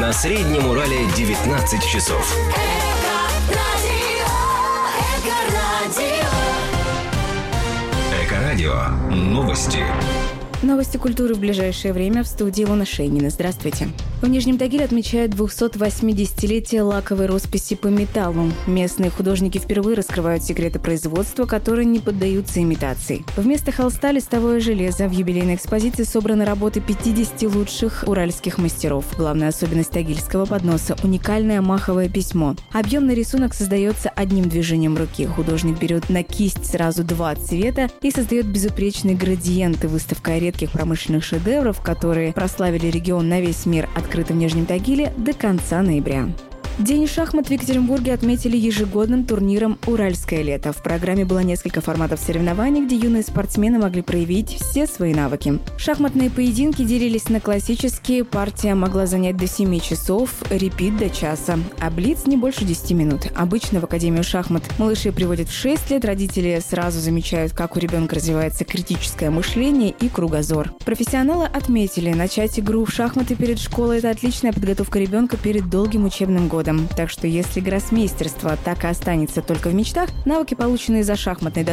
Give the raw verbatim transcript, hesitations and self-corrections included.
На Среднем Урале девятнадцать часов. Эко-радио. Новости. Новости культуры в ближайшее время в студии Илона Шейнина. Здравствуйте. В Нижнем Тагиле отмечают двухсотвосьмидесятилетие лаковой росписи по металлу. Местные художники впервые раскрывают секреты производства, которые не поддаются имитации. Вместо холста листовое железо. В юбилейной экспозиции собраны работы пятидесяти лучших уральских мастеров. Главная особенность тагильского подноса – уникальное маховое письмо. Объемный рисунок создается одним движением руки. Художник берет на кисть сразу два цвета и создает безупречные градиенты. Выставка редких промышленных шедевров, которые прославили регион на весь мир, открыта в Нижнем Тагиле до конца ноября. День шахмат в Екатеринбурге отметили ежегодным турниром «Уральское лето». В программе было несколько форматов соревнований, где юные спортсмены могли проявить все свои навыки. Шахматные поединки делились на классические, партия могла занять до семи часов, репит до часа, а блиц не больше десяти минут. Обычно в Академию шахмат малышей приводят в шесть лет, родители сразу замечают, как у ребенка развивается критическое мышление и кругозор. Профессионалы отметили, начать игру в шахматы перед школой – это отличная подготовка ребенка перед долгим учебным годом. Так что если гроссмейстерство так и останется только в мечтах, навыки, полученные за шахматной